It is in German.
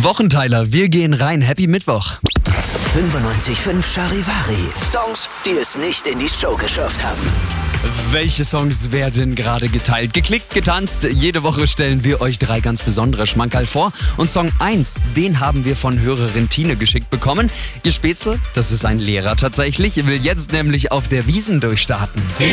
Wochenteiler, wir gehen rein. Happy Mittwoch. 95.5 Charivari. Songs, die es nicht in die Show geschafft haben. Welche Songs werden gerade geteilt? Geklickt, getanzt. Jede Woche stellen wir euch 3 ganz besondere Schmankerl vor. Und Song 1, den haben wir von Hörerin Tine geschickt bekommen. Ihr Spätzle, das ist ein Lehrer tatsächlich, will jetzt nämlich auf der Wiesn durchstarten. Ich